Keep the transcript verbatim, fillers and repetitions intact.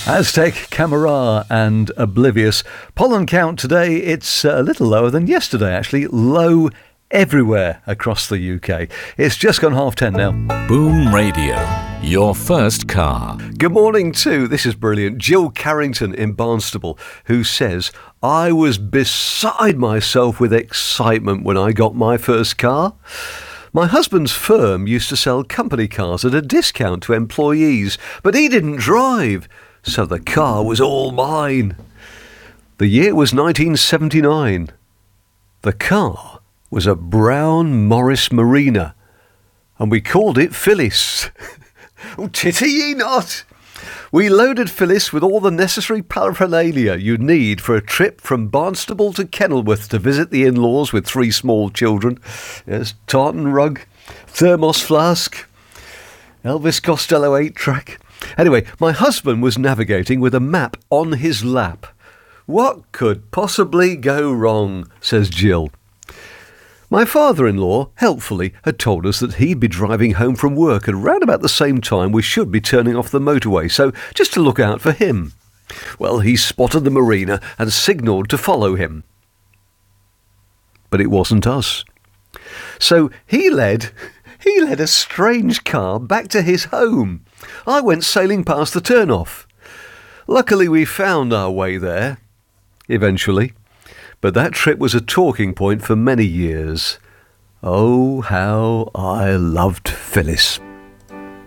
Aztec, Camera and Oblivious. Pollen count today, it's a little lower than yesterday, actually. Low everywhere across the U K. It's just gone half ten now. Boom Radio, your first car. Good morning too. This is brilliant. Jill Carrington in Barnstaple, who says, I was beside myself with excitement when I got my first car. My husband's firm used to sell company cars at a discount to employees, but he didn't drive, so the car was all mine. The year was nineteen seventy-nine. The car was a brown Morris Marina, and we called it Phyllis. Oh, titty ye not! We loaded Phyllis with all the necessary paraphernalia you need for a trip from Barnstaple to Kenilworth to visit the in-laws with three small children. Yes, tartan rug, thermos flask, Elvis Costello eight-track. Anyway, my husband was navigating with a map on his lap. What could possibly go wrong, says Jill. My father-in-law, helpfully, had told us that he'd be driving home from work at around about the same time we should be turning off the motorway, so just to look out for him. Well, he spotted the Marina and signalled to follow him. But it wasn't us. So he led, he led a strange car back to his home. I went sailing past the turn-off. Luckily, we found our way there, eventually. But that trip was a talking point for many years. Oh, how I loved Phyllis.